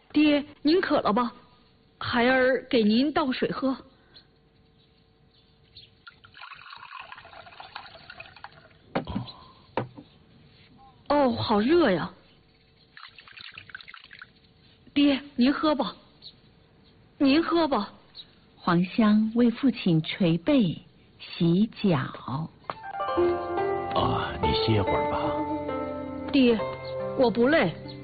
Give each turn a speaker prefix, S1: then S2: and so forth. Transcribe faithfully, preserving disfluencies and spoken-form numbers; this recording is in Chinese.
S1: 爹，您渴了吧？孩儿给您倒水喝。哦，好热呀！爹，您喝吧，您喝吧。
S2: 黄香为父亲捶背、洗脚。
S3: 啊，你歇会儿吧。
S1: 爹，我不累。